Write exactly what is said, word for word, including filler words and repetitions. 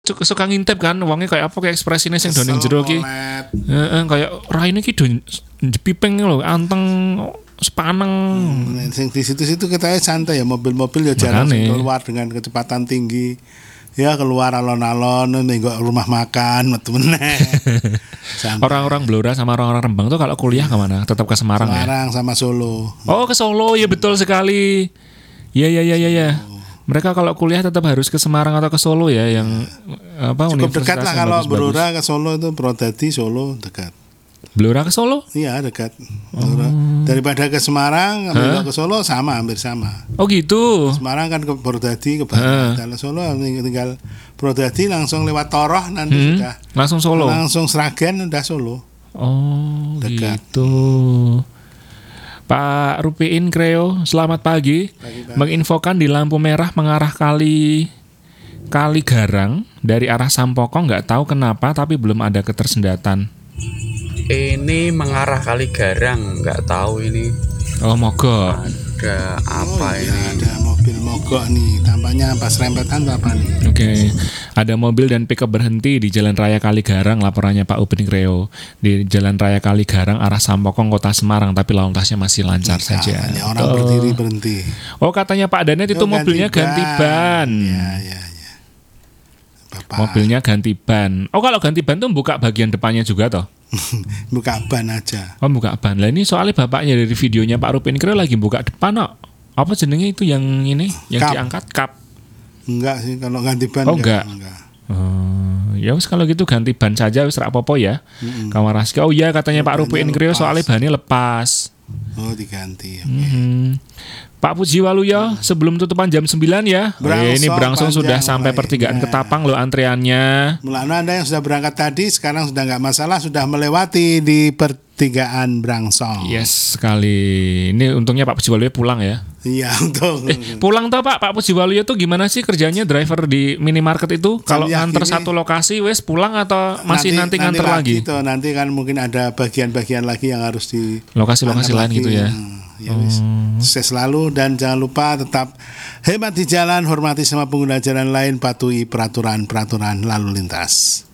suka, suka ngintip kan wonge kayak apa kayak ekspresine sing do ning jero ki. Heeh, kayak raine ki do piping lho, anteng sepaneng. Hmm, sing di situ-situ kita santai ya, mobil-mobil ya jarang keluar dengan kecepatan tinggi. Ya keluar alon-alon nih rumah makan metu meneh. Orang-orang Blora sama orang-orang Rembang tuh kalau kuliah kemana? Tetap ke Semarang, Semarang ya? Semarang sama Solo. Oh ke Solo ya betul sekali. Ya ya ya ya ya. Mereka kalau kuliah tetap harus ke Semarang atau ke Solo ya yang ya. Apa Cukup universitas dekat lah kalau Blora ke Solo itu Prodadi Solo dekat. Blora ke Solo? Iya dekat. Oh. Daripada ke Semarang, huh? ke Solo sama, hampir sama. Oh gitu. Semarang kan ke Prodadi ke Bandung. Kalau Solo tinggal Prodadi langsung lewat Toroh nanti hmm, sudah. Langsung Solo. Langsung Sragen udah Solo. Oh dekat. Gitu. Pak Rupiin Kreo, selamat pagi. pagi, pagi. Menginfokan di lampu merah mengarah kali Kali Garang dari arah Sampokong, nggak tahu kenapa tapi belum ada ketersendatan. Ini mengarah Kali Garang, nggak tahu ini. Oh mogok. Ada apa oh, ini? Ya, ada mobil mogok nih, tampaknya pas rempetan apa nih? Oke, okay. Ada mobil dan pickup berhenti di Jalan Raya Kali Garang, laporannya Pak Upin Kreo. Di Jalan Raya Kali Garang arah Sampokong Kota Semarang, tapi lalu lintasnya masih lancar nah, saja. Hanya orang oh. berdiri berhenti. Oh katanya Pak Danet itu oh, mobilnya ganti ban. Ya, ya, ya. Bapak. Mobilnya ganti ban. Oh kalau ganti ban tuh buka bagian depannya juga toh? Buka ban aja. Oh buka ban. Lah ini soalnya bapaknya dari videonya Pak Rupin Kreo lagi buka depan kok. Apa jenenge itu yang ini yang kap. Diangkat kap? Enggak sih kalau ganti ban. Oh enggak. enggak. Oh, ya wis kalau gitu ganti ban saja wis ra apa-apa ya. Mm-hmm. Kamar Raski. Oh iya katanya oh, Pak Rupin Kreo soalnya bannya lepas. Oh diganti. Okay. Mm-hmm. Pak Puji Waluyo, sebelum tutupan jam sembilan ya. Berangsong, ini berangsung sudah sampai pertigaan ya. Ketapang loh antriannya. Mulanya Anda yang sudah berangkat tadi sekarang sudah nggak masalah, sudah melewati di pertigaan Berangsong. Yes sekali. Ini untungnya Pak Puji Waluyo pulang ya. Iya untung. Eh, pulang toh Pak. Pak Puji Waluyo tuh gimana sih kerjanya driver di minimarket itu? Kalau nganter satu lokasi wes pulang atau masih nanti, nanti nganter lagi? lagi? Itu, nanti kan mungkin ada bagian-bagian lagi yang harus di lokasi-lokasi lain gitu ya. Hmm. Ya wis. Hmm. Sukses selalu dan jangan lupa tetap hemat di jalan, hormati sama pengguna jalan lain, patuhi peraturan-peraturan lalu lintas.